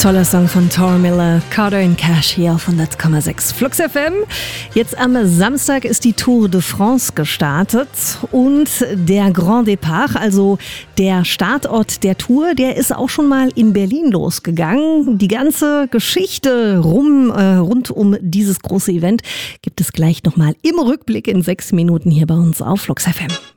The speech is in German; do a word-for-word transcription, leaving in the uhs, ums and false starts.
Toller Song von Tor Miller, Carter and Cash hier auf hundert Komma sechs Flux F M. Jetzt am Samstag ist die Tour de France gestartet und der Grand Départ, also der Startort der Tour, der ist auch schon mal in Berlin losgegangen. Die ganze Geschichte rum, äh, rund um dieses große Event gibt es gleich nochmal im Rückblick in sechs Minuten hier bei uns auf Flux F M.